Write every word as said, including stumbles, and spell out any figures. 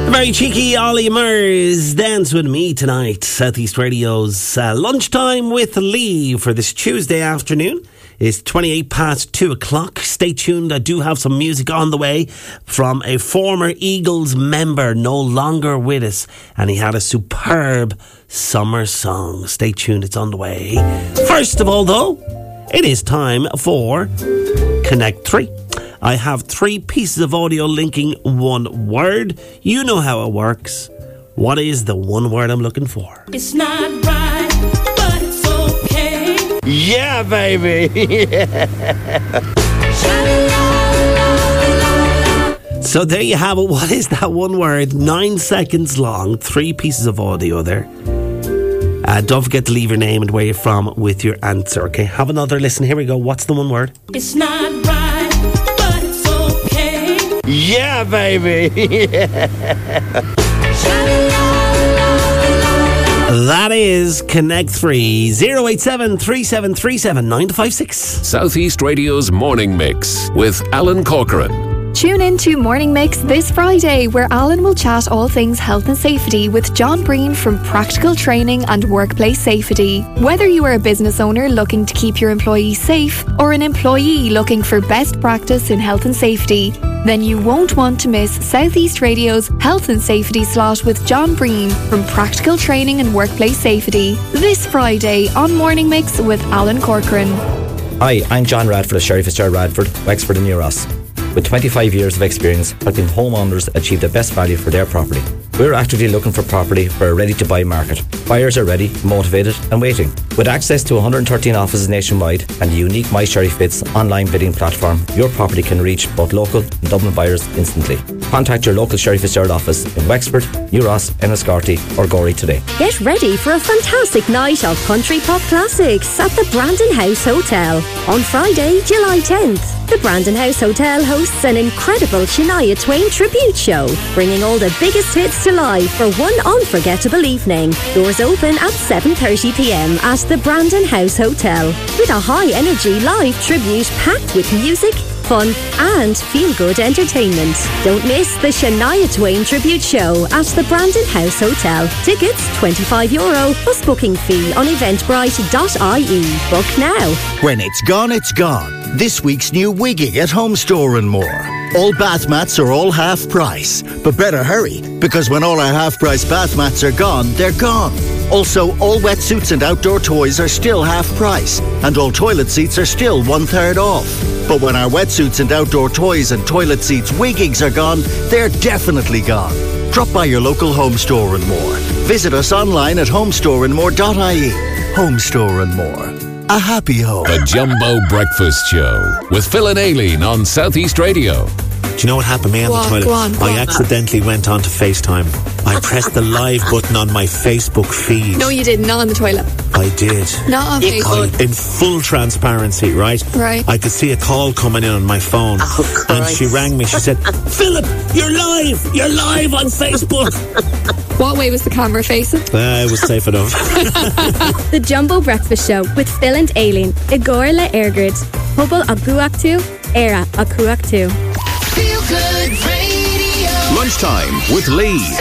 Very cheeky Ollie Murs, Dance With Me tonight. Southeast Radio's uh, Lunchtime with Lee for this Tuesday afternoon. It's twenty-eight past two o'clock. Stay tuned, I do have some music on the way from a former Eagles member, no longer with us, and he had a superb summer song. Stay tuned, it's on the way. First of all though, it is time for Connect three. I have three pieces of audio linking one word. You know how it works. What is the one word I'm looking for? It's not right, but it's okay. Yeah, baby. Yeah. So there you have it. What is that one word? Nine seconds long. Three pieces of audio there. Uh, don't forget to leave your name and where you're from with your answer. Okay, have another listen. Here we go. What's the one word? It's not right. Yeah, baby. Yeah. That is Connect three. oh eight seven, three seven three seven, nine five six. Southeast Radio's Morning Mix with Alan Corcoran. Tune in to Morning Mix this Friday, where Alan will chat all things health and safety with John Breen from Practical Training and Workplace Safety. Whether you are a business owner looking to keep your employees safe or an employee looking for best practice in health and safety, then you won't want to miss Southeast Radio's Health and Safety slot with John Breen from Practical Training and Workplace Safety this Friday on Morning Mix with Alan Corcoran. Hi, I'm John Radford of Sherry Fitzgerald Radford, Wexford and Euross. With twenty-five years of experience helping homeowners achieve the best value for their property. We're actively looking for property for a ready-to-buy market. Buyers are ready, motivated and waiting. With access to one hundred thirteen offices nationwide and the unique My Sherry Fits online bidding platform, your property can reach both local and Dublin buyers instantly. Contact your local Sherry Fitzgerald office in Wexford, Euross, Enniscorthy or Gorey today. Get ready for a fantastic night of country pop classics at the Brandon House Hotel on Friday, July tenth. The Brandon House Hotel hosts an incredible Shania Twain tribute show, bringing all the biggest hits to life for one unforgettable evening. Doors open at seven thirty p m at the Brandon House Hotel, with a high-energy live tribute packed with music, fun and feel-good entertainment. Don't miss the Shania Twain tribute show at the Brandon House Hotel. Tickets twenty-five euro plus booking fee on eventbrite dot I E. Book now. When it's gone, it's gone. This week's new wigging at Home Store and More. All bath mats are all half price, but better hurry, because when all our half price bath mats are gone, they're gone. Also, all wetsuits and outdoor toys are still half price, and all toilet seats are still one third off. But when our wetsuits and outdoor toys and toilet seats wiggings are gone, they're definitely gone. Drop by your local Home Store and More. Visit us online at home store and more dot I E. Home Store and More. A happy home. The Jumbo Breakfast Show with Phil and Aileen on Southeast Radio. Do you know what happened to me on Go the on, toilet? go on, go I on. accidentally went on to FaceTime. I pressed the live button on my Facebook feed. No, you did not on the toilet. I did. Not on I, Facebook. in full transparency, right? Right. I could see a call coming in on my phone. Oh, and she rang me. She said, Philip, you're live. You're live on Facebook. What way was the camera facing? Uh, it was safe enough. The Jumbo Breakfast Show with Phil and Aileen. Igor le Ergrid. Hubble a Guaktu. Era a Kuaktu. Feel Good Radio. Lunchtime with Lee.